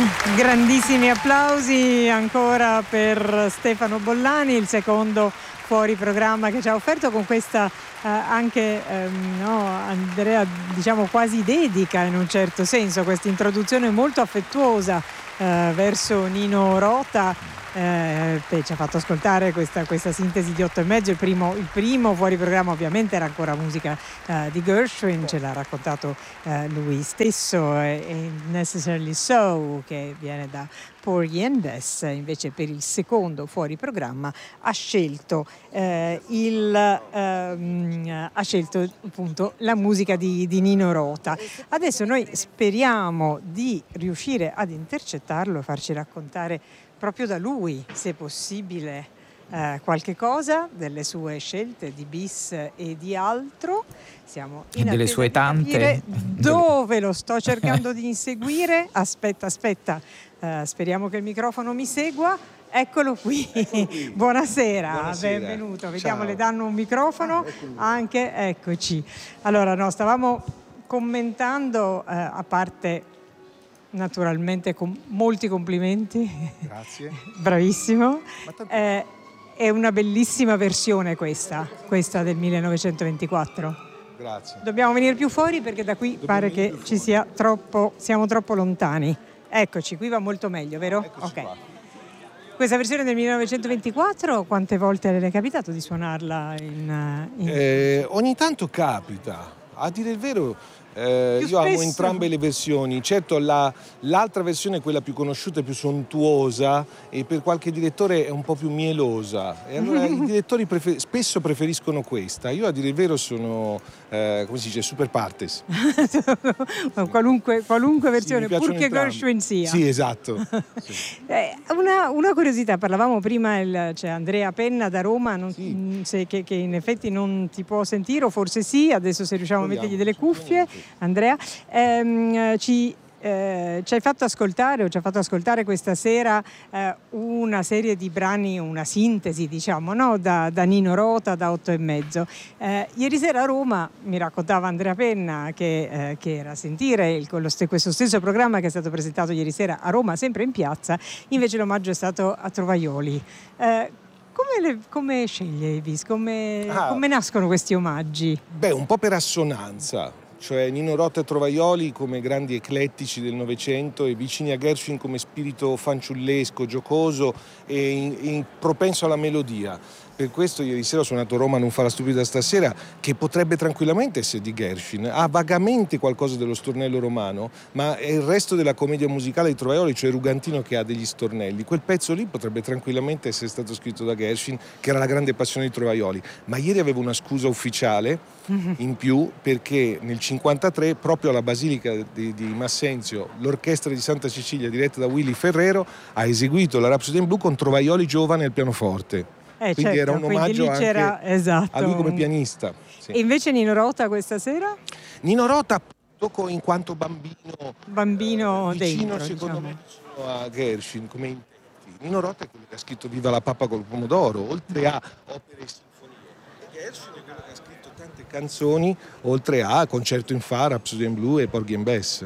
Grandissimi applausi ancora per Stefano Bollani, il secondo fuori programma che ci ha offerto con questa anche Andrea, diciamo quasi dedica in un certo senso, questa introduzione molto affettuosa verso Nino Rota. Ci ha fatto ascoltare questa sintesi di 8 e mezzo. Il primo fuori programma ovviamente era ancora musica di Gershwin, ce l'ha raccontato lui stesso, e Necessarily So, che viene da Porgy and Bess. Invece per il secondo fuori programma ha scelto appunto la musica di Nino Rota. Adesso noi speriamo di riuscire ad intercettarlo e farci raccontare proprio da lui, se possibile, qualche cosa delle sue scelte di bis e di altro. Siamo in delle attesa sue di tante. capire dove lo sto cercando di inseguire. Aspetta. Speriamo che il microfono mi segua. Eccolo qui. Buonasera, benvenuto. Vediamo, ciao. le danno un microfono anche. Eccoci. Allora, stavamo commentando, a parte naturalmente con molti complimenti. Grazie. Bravissimo. È una bellissima versione questa del 1924. Grazie. Dobbiamo venire più fuori perché da qui pare che ci sia siamo troppo lontani. Eccoci, qui va molto meglio, vero? Eccoci Ok. qua. Questa versione del 1924, quante volte le è capitato di suonarla Ogni tanto capita, a dire il vero. Io amo spesso. entrambe le versioni. Certo, l'altra versione è quella più conosciuta e più sontuosa, e per qualche direttore è un po' più mielosa, e allora i direttori spesso preferiscono questa. Io, a dire il vero, sono come si dice, super partes. qualunque versione, mi piacciono purché entrambi. Gershwin sia. Sì, esatto. Sì. Una curiosità, parlavamo prima, c'è Andrea Penna da Roma, che in effetti non ti può sentire, o forse sì, adesso se riusciamo a mettergli delle cuffie. Andrea, ci hai fatto ascoltare, o ci ha fatto ascoltare questa sera una serie di brani, una sintesi, diciamo, no? da Nino Rota, da 8 e mezzo. Ieri sera a Roma mi raccontava Andrea Penna che era a sentire questo stesso programma che è stato presentato ieri sera a Roma, sempre in piazza, invece l'omaggio è stato a Trovaioli. Come sceglie i bis? Come nascono questi omaggi? Beh, un po' per assonanza. Cioè Nino Rota e Trovaioli come grandi eclettici del Novecento, e vicini a Gershwin come spirito fanciullesco, giocoso e propenso alla melodia. Per questo ieri sera ho suonato Roma non fa la stupida stasera, che potrebbe tranquillamente essere di Gershwin. Ha vagamente qualcosa dello stornello romano, ma è il resto della commedia musicale di Trovaioli, cioè Rugantino, che ha degli stornelli. Quel pezzo lì potrebbe tranquillamente essere stato scritto da Gershwin, che era la grande passione di Trovaioli. Ma ieri avevo una scusa ufficiale in più, perché nel 1953, proprio alla Basilica di Massenzio, l'orchestra di Santa Cecilia, diretta da Willy Ferrero, ha eseguito la Rhapsody in Blu con Trovaioli giovane al pianoforte. Quindi certo, era un omaggio anche esatto, a lui come pianista. Sì. E invece Nino Rota questa sera? Nino Rota tocco in quanto bambino vicino, dentro, secondo diciamo. me, vicino a Gershwin come intenti. Nino Rota è quello che ha scritto Viva la Papa col pomodoro, oltre a opere e sinfonie. E Gershwin è quello che ha scritto tante canzoni, oltre a Concerto in Fa, Rhapsody in Blue e Porgy and Bess.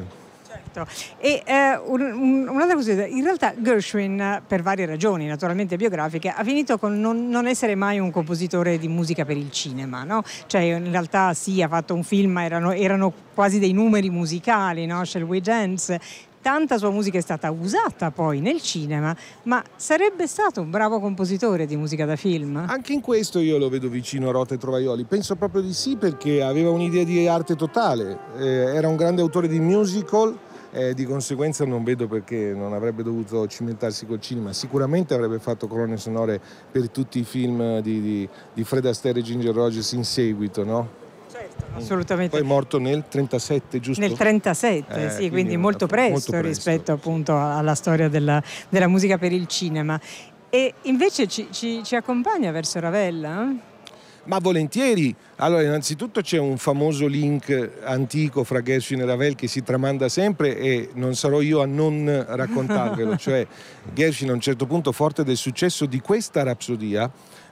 E un'altra cosa, in realtà Gershwin, per varie ragioni naturalmente biografiche, ha finito con non essere mai un compositore di musica per il cinema, no? Cioè in realtà sì, ha fatto un film, erano quasi dei numeri musicali, no? Shall We Dance? Tanta sua musica è stata usata poi nel cinema, ma sarebbe stato un bravo compositore di musica da film? Anche in questo io lo vedo vicino a Rota e Trovaioli. Penso proprio di sì, perché aveva un'idea di arte totale, era un grande autore di musical. Di conseguenza non vedo perché non avrebbe dovuto cimentarsi col cinema. Sicuramente avrebbe fatto colonne sonore per tutti i film di Fred Astaire e Ginger Rogers in seguito, no? Certo, assolutamente. Poi è morto nel 1937, giusto? Nel 1937, sì, quindi molto presto rispetto appunto alla storia della musica per il cinema. E invece ci accompagna verso Ravel? Ma volentieri. Allora, innanzitutto c'è un famoso link antico fra Gershwin e Ravel che si tramanda sempre, e non sarò io a non raccontarvelo. Cioè Gershwin a un certo punto, forte del successo di questa rapsodia,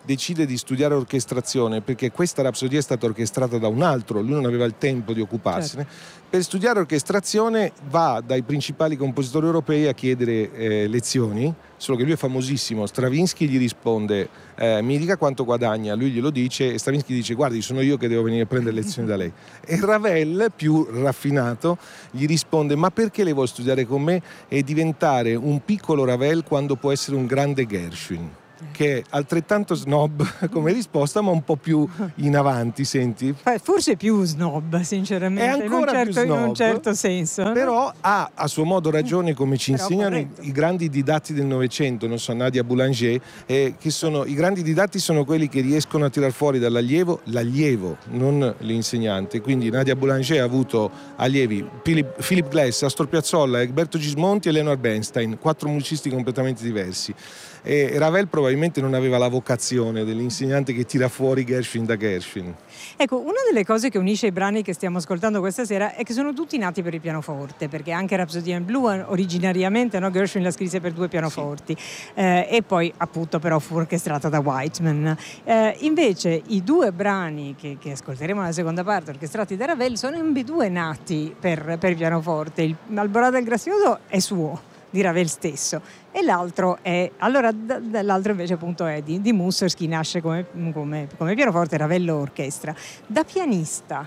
decide di studiare orchestrazione, perché questa rapsodia è stata orchestrata da un altro, lui non aveva il tempo di occuparsene. Certo. Per studiare orchestrazione va dai principali compositori europei a chiedere lezioni, solo che lui è famosissimo. Stravinsky gli risponde: mi dica quanto guadagna. Lui glielo dice e Stravinsky dice: guardi, sono io che devo venire a prendere lezioni da lei. E Ravel, più raffinato, gli risponde: ma perché lei vuole studiare con me e diventare un piccolo Ravel quando può essere un grande Gershwin? Che è altrettanto snob come risposta, ma un po' più in avanti, senti? Forse più snob, sinceramente, è ancora più snob, in un certo senso. Però ha a suo modo ragione, come ci insegnano i grandi didatti del Novecento, non so, Nadia Boulanger, che sono i grandi didatti, sono quelli che riescono a tirar fuori dall'allievo l'allievo, non l'insegnante. Quindi Nadia Boulanger ha avuto allievi Philip Glass, Astor Piazzolla, Egberto Gismonti e Leonard Bernstein, 4 musicisti completamente diversi. E Ravel probabilmente non aveva la vocazione dell'insegnante che tira fuori Gershwin da Gershwin. Ecco, una delle cose che unisce i brani che stiamo ascoltando questa sera è che sono tutti nati per il pianoforte, perché anche Rhapsody in Blue originariamente, no, Gershwin la scrisse per 2 pianoforti, sì. E poi appunto però fu orchestrata da Whiteman. Invece i 2 brani che ascolteremo nella seconda parte, orchestrati da Ravel, sono ambedue nati per pianoforte. Il Alborada del Gracioso è suo, di Ravel stesso, e l'altro è l'altro invece appunto è di Mussorgsky, nasce come pianoforte, Ravel lo orchestra. Da pianista,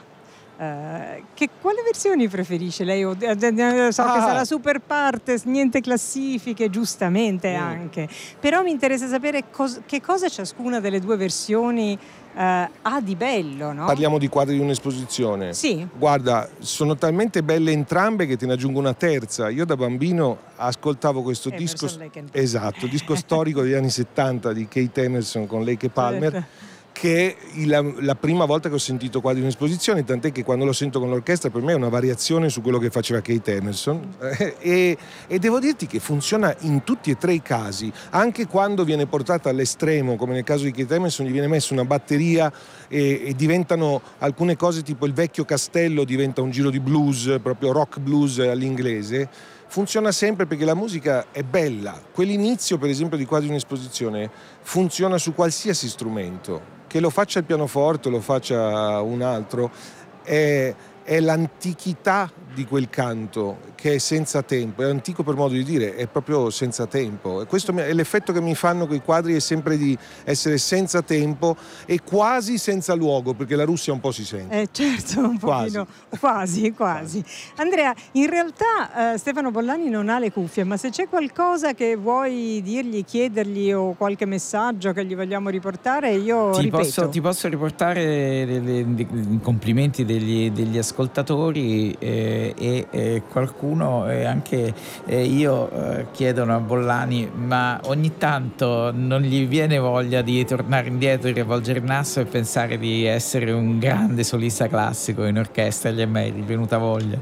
quale versioni preferisce lei? So che sarà super partes, niente classifiche, giustamente anche, però mi interessa sapere che cosa ciascuna delle 2 versioni ha di bello, no? Parliamo di quadri di un'esposizione. Sì. Guarda, sono talmente belle entrambe che te ne aggiungo una terza. Io da bambino ascoltavo questo disco storico degli anni 70 di Keith Emerson con Lake Palmer. Certo. Che è la prima volta che ho sentito quadri in esposizione, tant'è che quando lo sento con l'orchestra per me è una variazione su quello che faceva Keith Emerson, e devo dirti che funziona in tutti e 3 i casi, anche quando viene portata all'estremo, come nel caso di Keith Emerson, gli viene messa una batteria e diventano alcune cose, tipo il vecchio castello diventa un giro di blues, proprio rock blues all'inglese. Funziona sempre perché la musica è bella. Quell'inizio, per esempio, di quadri in esposizione funziona su qualsiasi strumento, che lo faccia il pianoforte, lo faccia un altro, è l'antichità di quel canto che è senza tempo, è antico per modo di dire, è proprio senza tempo. E questo è l'effetto che mi fanno quei quadri, è sempre di essere senza tempo e quasi senza luogo, perché la Russia un po' si sente. Certo, un pochino, quasi. Andrea, in realtà Stefano Bollani non ha le cuffie, ma se c'è qualcosa che vuoi dirgli, chiedergli, o qualche messaggio che gli vogliamo riportare, io ripeto. Ti posso riportare i complimenti degli ascoltatori, e qualcuno, anche io, chiedono a Bollani: ma ogni tanto non gli viene voglia di tornare indietro, di rivolgere il naso e pensare di essere un grande solista classico in orchestra? Gli è mai venuta voglia?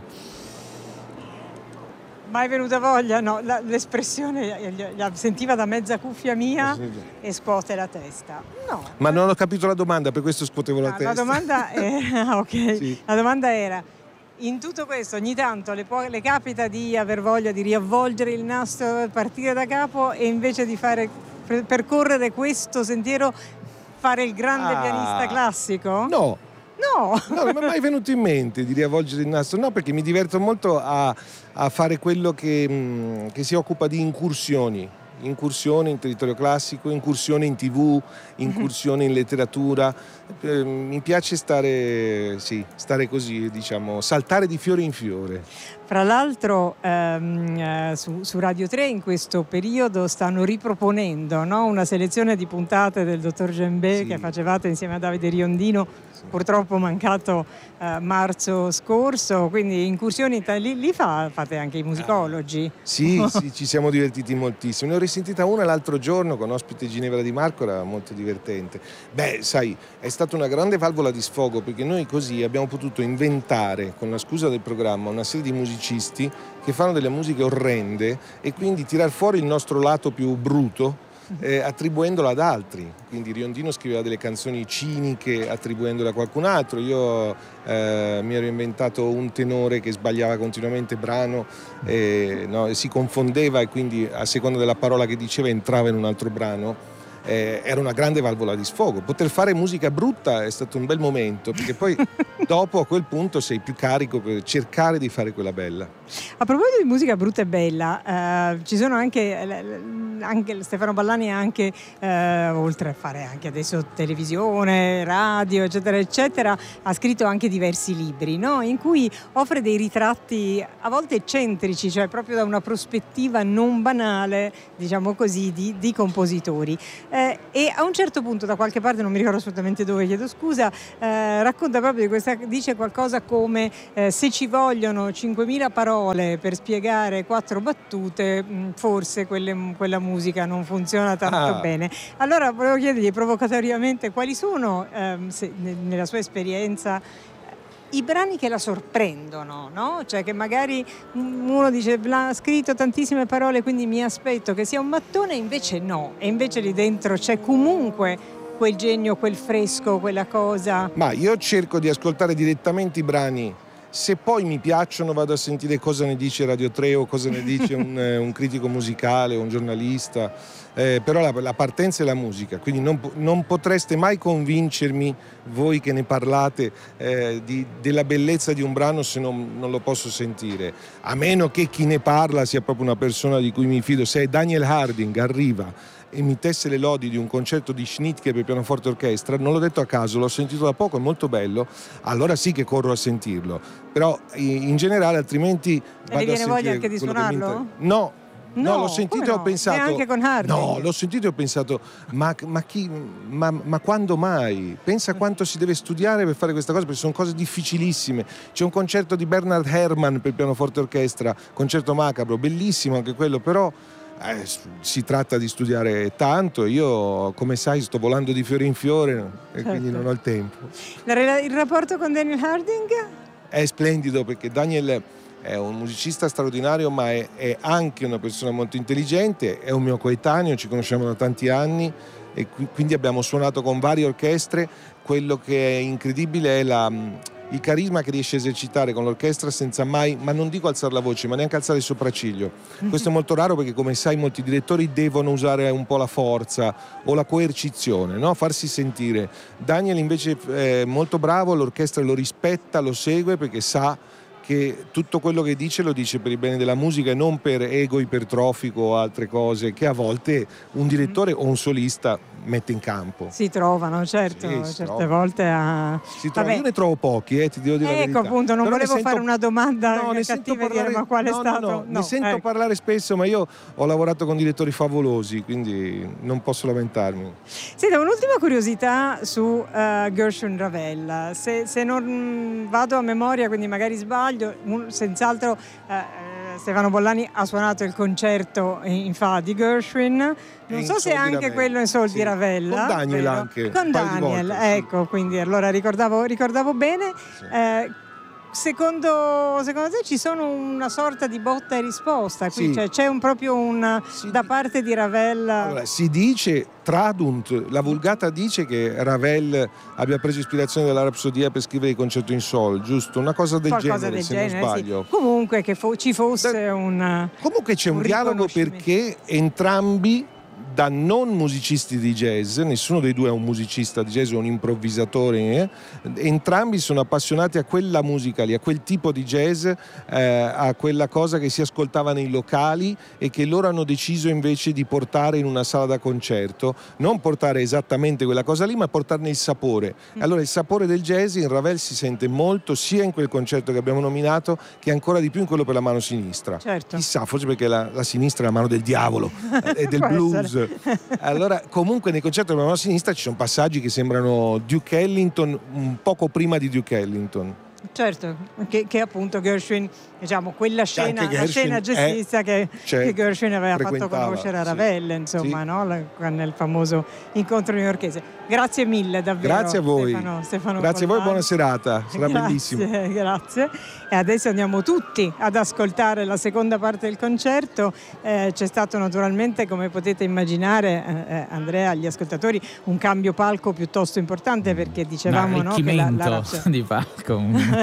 Mai venuta voglia? No, l'espressione la sentiva da mezza cuffia mia e scuote la testa. No. Ma non ho capito la domanda, per questo scuotevo la testa. La domanda è ok. Sì. La domanda era: in tutto questo ogni tanto le capita di aver voglia di riavvolgere il nastro, partire da capo, e invece di percorrere questo sentiero, fare il grande pianista classico? No, non mi è mai venuto in mente di riavvolgere il nastro, no, perché mi diverto molto a fare quello che si occupa di incursioni in territorio classico, incursioni in TV, incursioni in letteratura. Mi piace stare così, diciamo, saltare di fiore in fiore. Fra l'altro su Radio 3 in questo periodo stanno riproponendo, no, una selezione di puntate del dottor Gembè, che facevate insieme a Davide Riondino, purtroppo mancato marzo scorso, quindi incursioni lì fate anche i musicologi. Sì, ci siamo divertiti moltissimo. Ne ho risentita una l'altro giorno con ospite Ginevra Di Marco, era molto divertente. Beh, sai, è stata una grande valvola di sfogo, perché noi così abbiamo potuto inventare, con la scusa del programma, una serie di musicisti che fanno delle musiche orrende e quindi tirar fuori il nostro lato più bruto, attribuendolo ad altri. Quindi Riondino scriveva delle canzoni ciniche attribuendole a qualcun altro. Io mi ero inventato un tenore che sbagliava continuamente brano, e si confondeva, e quindi a seconda della parola che diceva entrava in un altro brano. era una grande valvola di sfogo. Poter fare musica brutta è stato un bel momento, perché poi dopo a quel punto sei più carico per cercare di fare quella bella. A proposito di musica brutta e bella, ci sono anche Stefano Bollani anche, oltre a fare anche adesso televisione, radio, eccetera, eccetera, ha scritto anche diversi libri, no? In cui offre dei ritratti a volte eccentrici, cioè proprio da una prospettiva non banale, diciamo così, di compositori. E a un certo punto, da qualche parte, non mi ricordo assolutamente dove, chiedo scusa, racconta proprio di questa, dice qualcosa come se ci vogliono 5.000 parole per spiegare 4 battute, forse quella musica non funziona tanto bene. Allora volevo chiedergli provocatoriamente quali sono, nella sua esperienza, i brani che la sorprendono, no? Cioè che magari uno dice ha scritto tantissime parole, quindi mi aspetto che sia un mattone, invece no, e invece lì dentro c'è comunque quel genio, quel fresco, quella cosa. Ma io cerco di ascoltare direttamente i brani. Se poi mi piacciono vado a sentire cosa ne dice Radio 3 o cosa ne dice un critico musicale, un giornalista, però la partenza è la musica, quindi non potreste mai convincermi, voi che ne parlate, della bellezza di un brano se non lo posso sentire, a meno che chi ne parla sia proprio una persona di cui mi fido. Se Daniel Harding arriva e mi tesse le lodi di un concerto di Schnittke per pianoforte e orchestra, non l'ho detto a caso, l'ho sentito da poco, è molto bello, allora sì che corro a sentirlo, però in generale altrimenti vado e viene voglia anche di suonarlo? No, l'ho sentito e ho pensato. Neanche con Harding? No, l'ho sentito e ho pensato, ma quando mai? Pensa quanto si deve studiare per fare questa cosa, perché sono cose difficilissime. C'è un concerto di Bernard Herrmann per pianoforte e orchestra, concerto macabro, bellissimo anche quello, però si tratta di studiare tanto. Io, come sai, sto volando di fiore in fiore e quindi non ho il tempo. Il rapporto con Daniel Harding? È splendido, perché Daniel è un musicista straordinario, ma è anche una persona molto intelligente, è un mio coetaneo, ci conosciamo da tanti anni e quindi abbiamo suonato con varie orchestre. Quello che è incredibile è il carisma che riesce a esercitare con l'orchestra senza mai, ma non dico alzare la voce, ma neanche alzare il sopracciglio. Questo è molto raro, perché come sai molti direttori devono usare un po' la forza o la coercizione, no? Farsi sentire. Daniel invece è molto bravo, l'orchestra lo rispetta, lo segue, perché sa che tutto quello che dice lo dice per il bene della musica e non per ego ipertrofico o altre cose che a volte un direttore o un solista mette in campo. Si trovano, certo, certe volte si trovano. Io ne trovo pochi, ti devo dire la verità. Ecco, appunto, non però volevo fare una domanda ne cattiva e dire ma qual è stato? No, ne sento parlare spesso, ma io ho lavorato con direttori favolosi, quindi non posso lamentarmi. Senta, un'ultima curiosità su Gershwin Ravel. Se non vado a memoria, quindi magari sbaglio, senz'altro Stefano Bollani ha suonato il concerto in fa di Gershwin, non so se anche quello in sol di Ravel, con Daniel anche, con Daniel, ecco, quindi allora ricordavo bene. Sì. Secondo te ci sono una sorta di botta e risposta qui? Sì. Cioè, c'è da parte di Ravel? Allora, si dice, tradunt, la Vulgata dice che Ravel abbia preso ispirazione dalla Rapsodia per scrivere il concerto in sol, giusto? Una cosa del genere, non sbaglio. Sì. Comunque che ci fosse Comunque c'è un dialogo, perché entrambi, da non musicisti di jazz, nessuno dei due è un musicista di jazz o un improvvisatore, entrambi sono appassionati a quella musica lì, a quel tipo di jazz, a quella cosa che si ascoltava nei locali e che loro hanno deciso invece di portare in una sala da concerto, non portare esattamente quella cosa lì, ma portarne il sapore. Allora il sapore del jazz in Ravel si sente molto, sia in quel concerto che abbiamo nominato, che ancora di più in quello per la mano sinistra. Certo. Chissà, forse perché la sinistra è la mano del diavolo e del blues. Allora, comunque nel concerto della mano sinistra ci sono passaggi che sembrano Duke Ellington un poco prima di Duke Ellington. Certo, che appunto Gershwin, diciamo, quella scena, la scena jazzista che Gershwin aveva fatto conoscere a Ravel, insomma, sì. No? Nel famoso incontro newyorkese. Grazie mille, davvero. Grazie a voi. Stefano grazie a voi, buona serata, sarà bellissimo. Grazie. E adesso andiamo tutti ad ascoltare la seconda parte del concerto. C'è stato naturalmente, come potete immaginare, Andrea, agli ascoltatori, un cambio palco piuttosto importante, perché dicevamo, no, che di palco.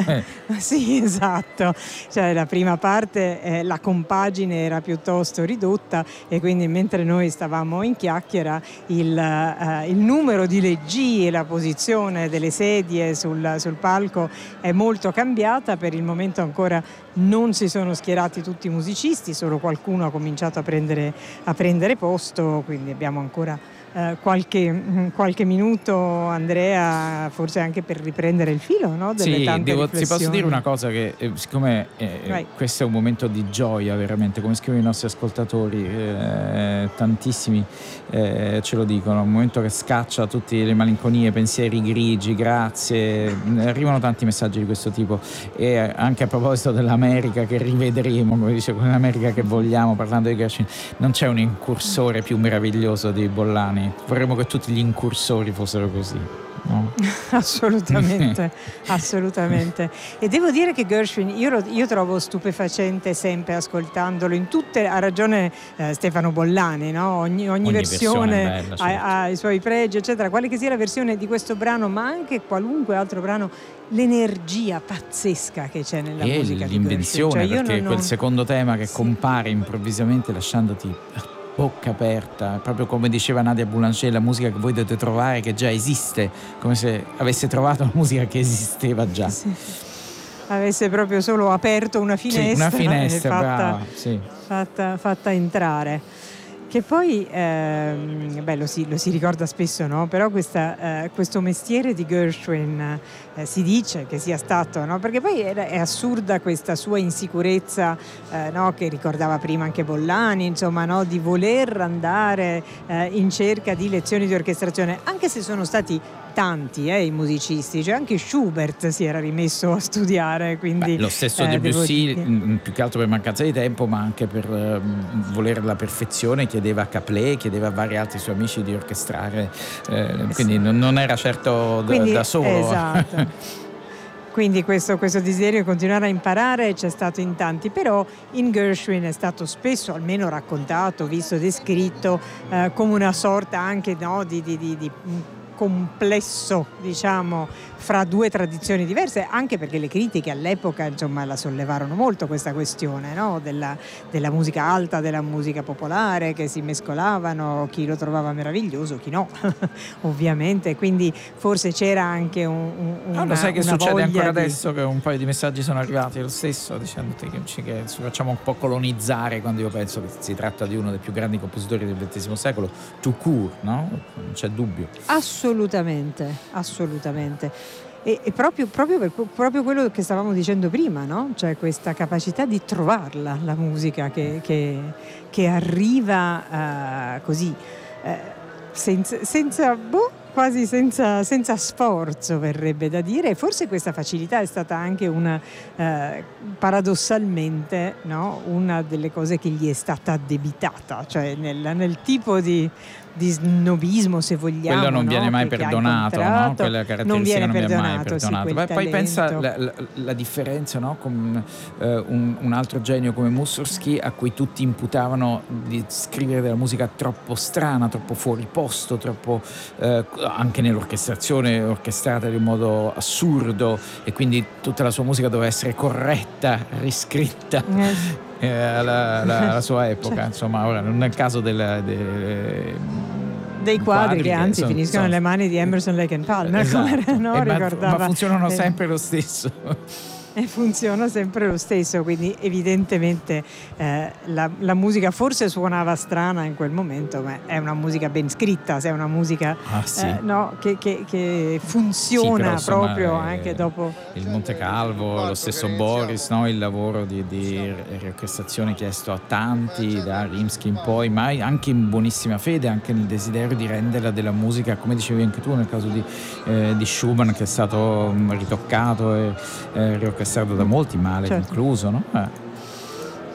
Sì, esatto, cioè la prima parte la compagine era piuttosto ridotta e quindi mentre noi stavamo in chiacchiera il numero di leggi e la posizione delle sedie sul palco è molto cambiata. Per il momento ancora non si sono schierati tutti i musicisti, solo qualcuno ha cominciato a prendere posto, quindi abbiamo ancora qualche minuto, Andrea, forse anche per riprendere il filo, no? Delle tante riflessioni. Ti posso dire una cosa, che siccome questo è un momento di gioia veramente, come scrivono i nostri ascoltatori, tantissimi ce lo dicono, un momento che scaccia tutte le malinconie, pensieri grigi, grazie, arrivano tanti messaggi di questo tipo. E anche a proposito dell'America che rivedremo, come dice, quell'America che vogliamo, parlando di Gershwin, non c'è un incursore più meraviglioso di Bollani. Vorremmo che tutti gli incursori fossero così, no? Assolutamente. E devo dire che Gershwin io trovo stupefacente sempre ascoltandolo in tutte, ha ragione Stefano Bollani, no? Ogni versione bella, certo. ha i suoi pregi, eccetera, quale che sia la versione di questo brano, ma anche qualunque altro brano, l'energia pazzesca che c'è nella musica di l'invenzione, Gershwin. perché quel secondo tema che compare improvvisamente lasciandoti bocca aperta, proprio come diceva Nadia Boulanger, la musica che voi dovete trovare che già esiste, come se avesse trovato una musica che esisteva già. Sì. Avesse proprio solo aperto una finestra, fatta entrare. Che poi lo si ricorda spesso, no? Però questo mestiere di Gershwin si dice che sia stato, no? Perché poi è assurda questa sua insicurezza, no? Che ricordava prima anche Bollani, insomma, no? Di voler andare in cerca di lezioni di orchestrazione, anche se sono stati tanti i musicisti, cioè anche Schubert si era rimesso a studiare, quindi lo stesso Debussy, più che altro per mancanza di tempo, ma anche per voler la perfezione, chiedeva a Caplet, chiedeva a vari altri suoi amici di orchestrare, quindi non era certo da solo. Esatto. Quindi questo desiderio di continuare a imparare c'è stato in tanti, però in Gershwin è stato spesso almeno raccontato, visto, descritto come una sorta anche, no, di complesso, diciamo, fra due tradizioni diverse, anche perché le critiche all'epoca, insomma, la sollevarono molto questa questione, no? della musica alta, della musica popolare, che si mescolavano, chi lo trovava meraviglioso, chi no, ovviamente, quindi forse c'era anche lo sai che succede ancora adesso, che un paio di messaggi sono arrivati lo stesso, dicendoti che ci facciamo un po' colonizzare, quando io penso che si tratta di uno dei più grandi compositori del XX secolo, tout court, no? Non c'è dubbio. Assolutamente. E proprio quello che stavamo dicendo prima, no? Cioè questa capacità di trovarla, la musica che arriva così, quasi senza sforzo, verrebbe da dire. E forse questa facilità è stata anche paradossalmente, no? Una delle cose che gli è stata addebitata, cioè nel tipo di snobismo, se vogliamo. Quello non viene mai che perdonato, no? Quella caratteristica non viene mai perdonato. Sì, poi pensa la differenza, no? Con un altro genio come Mussorgsky, a cui tutti imputavano di scrivere della musica troppo strana, troppo fuori posto, troppo anche nell'orchestrazione orchestrata in un modo assurdo, e quindi tutta la sua musica doveva essere corretta, riscritta alla sua epoca, cioè. Insomma, ora non è il caso dei quadri che anzi finiscono nelle mani di Emerson, Lake and Palmer, esatto. No? Ma funzionano sempre lo stesso. E funziona sempre lo stesso, quindi evidentemente la musica forse suonava strana in quel momento, ma è una musica ben scritta, è una musica no, che funziona, sì, però, proprio anche dopo il Monte Calvo, lo stesso Boris, no? Il lavoro di riorchestrazione chiesto a tanti da Rimsky in poi, ma anche in buonissima fede, anche nel desiderio di renderla della musica, come dicevi anche tu nel caso di Schumann, che è stato ritoccato e riorchestrato da molti, male, certo, concluso, no?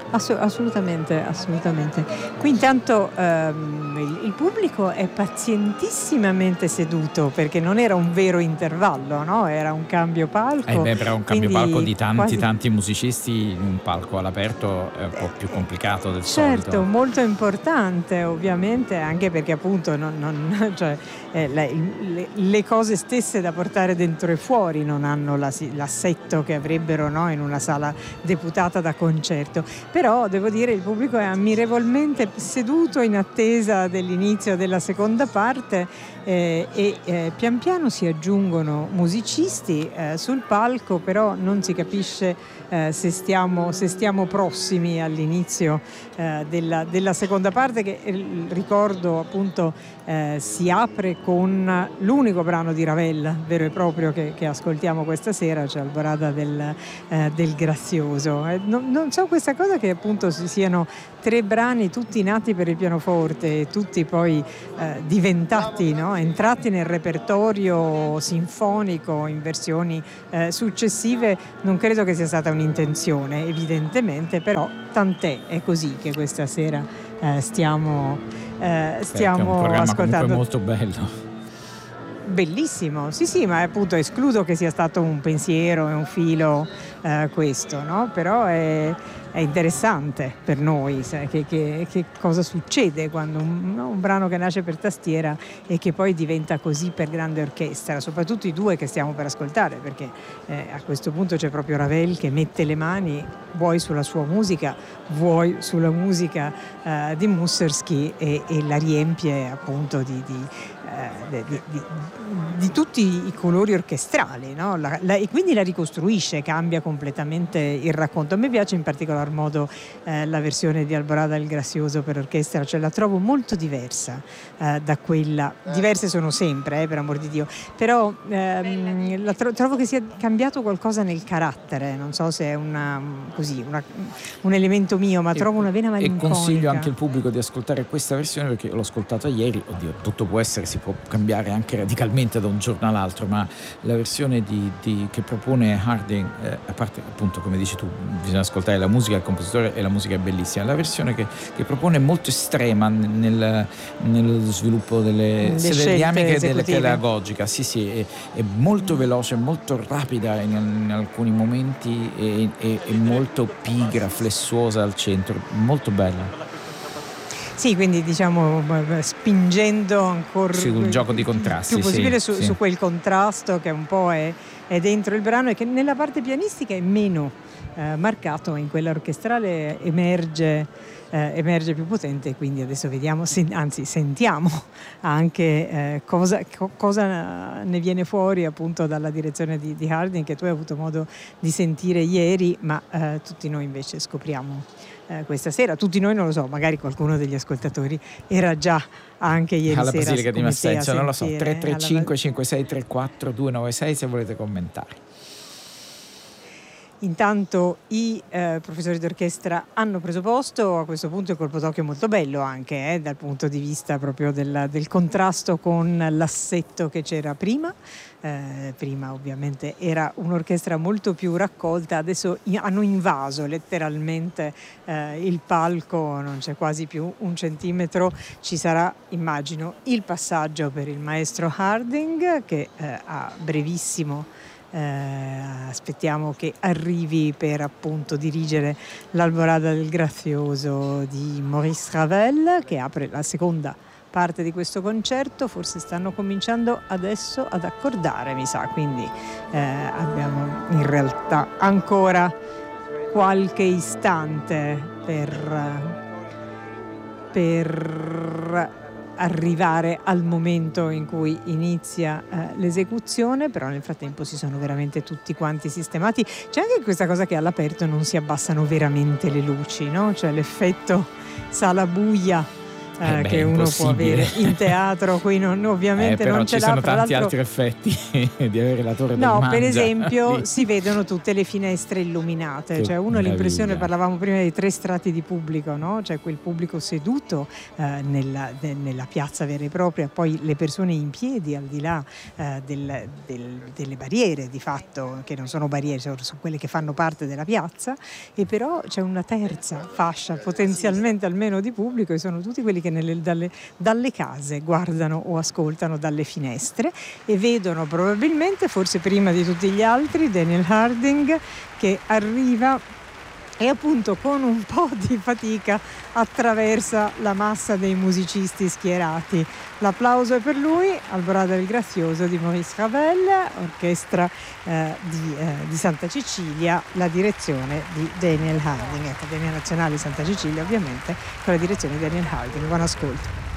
Assolutamente, assolutamente. Qui intanto il pubblico è pazientissimamente seduto, perché non era un vero intervallo, no? Era un cambio palco. Però un cambio palco di quasi... tanti musicisti in un palco all'aperto è un po' più complicato del solito. Certo, molto importante ovviamente, anche perché appunto cioè, le cose stesse da portare dentro e fuori non hanno l'assetto che avrebbero, no? In una sala deputata da concerto. Però devo dire il pubblico è ammirevolmente seduto in attesa dell'inizio della seconda parte pian piano si aggiungono musicisti sul palco, però non si capisce se stiamo prossimi all'inizio della seconda parte, che ricordo appunto si apre con l'unico brano di Ravel vero e proprio che ascoltiamo questa sera, cioè Alborada del Grazioso. Non so questa cosa, che appunto ci siano 3 brani tutti nati per il pianoforte e tutti poi diventati, no? Entrati nel repertorio sinfonico in versioni successive. Non credo che sia stata un'intenzione, evidentemente, però tant'è, è così che questa sera stiamo ascoltando. Comunque molto bello. Bellissimo, sì, ma appunto escludo che sia stato un pensiero e un filo questo, no? Però è interessante per noi, sai, che cosa succede quando un brano che nasce per tastiera e che poi diventa così per grande orchestra, soprattutto i 2 che stiamo per ascoltare, perché a questo punto c'è proprio Ravel che mette le mani vuoi sulla sua musica, vuoi sulla musica di Mussorgsky e la riempie appunto di tutti i colori orchestrali, no? E quindi la ricostruisce, cambia completamente il racconto. A me piace in particolar modo la versione di Alborada del Grazioso per orchestra, cioè la trovo molto diversa da quella. Diverse sono sempre, per amor di Dio, però trovo che sia cambiato qualcosa nel carattere. Non so se è un elemento mio, ma trovo una vena malinconica. E consiglio anche al pubblico di ascoltare questa versione, perché l'ho ascoltata ieri. Oddio, tutto può essere, si può cambiare anche radicalmente da un giorno all'altro, ma la versione che propone Harding, a parte appunto come dici tu bisogna ascoltare la musica del compositore e la musica è bellissima, la versione che propone è molto estrema nello sviluppo delle dinamiche dell'edagogica, sì, è molto veloce, molto rapida in alcuni momenti e molto pigra, flessuosa al centro, molto bella. Sì, quindi diciamo spingendo ancora un gioco di contrasti più possibile su quel contrasto che un po' è dentro il brano e che nella parte pianistica è meno marcato, in quella orchestrale emerge più potente. Quindi adesso vediamo, sentiamo anche cosa ne viene fuori appunto dalla direzione di Harding, che tu hai avuto modo di sentire ieri, ma tutti noi invece scopriamo questa sera. Tutti noi non lo so, magari qualcuno degli ascoltatori era già anche ieri alla sera Basilica di Massenzio, non lo so. 335 5634 296 se volete commentare. Intanto i professori d'orchestra hanno preso posto. A questo punto il colpo d'occhio è molto bello anche dal punto di vista proprio del contrasto con l'assetto che c'era prima. Prima ovviamente era un'orchestra molto più raccolta, adesso hanno invaso letteralmente il palco, non c'è quasi più un centimetro. Ci sarà, immagino, il passaggio per il maestro Harding che a brevissimo aspettiamo che arrivi per appunto dirigere l'Alborada del Grazioso di Maurice Ravel, che apre la seconda parte di questo concerto. Forse stanno cominciando adesso ad accordare, mi sa, quindi abbiamo in realtà ancora qualche istante per arrivare al momento in cui inizia l'esecuzione, però nel frattempo si sono veramente tutti quanti sistemati. C'è anche questa cosa che all'aperto non si abbassano veramente le luci, no? Cioè l'effetto sala buia che uno può avere in teatro. Qui ovviamente però non ce ci l'ha. sono tanti altri effetti di avere la torre del No, Mangia. per esempio si vedono tutte le finestre illuminate, Che cioè uno ha l'impressione, meraviglia. parlavamo prima dei 3 strati di pubblico, no? Cioè quel pubblico seduto nella piazza vera e propria, poi le persone in piedi al di là delle barriere di fatto, che non sono barriere, sono quelle che fanno parte della piazza, e però c'è una terza fascia potenzialmente almeno di pubblico, e sono tutti quelli che dalle case guardano o ascoltano dalle finestre e vedono probabilmente, forse prima di tutti gli altri, Daniel Harding che arriva e appunto con un po' di fatica attraversa la massa dei musicisti schierati. L'applauso è per lui, Alborada del Grazioso di Maurice Ravel, orchestra di Santa Cecilia, la direzione di Daniel Harding, Accademia Nazionale Santa Cecilia ovviamente, con la direzione di Daniel Harding. Buon ascolto.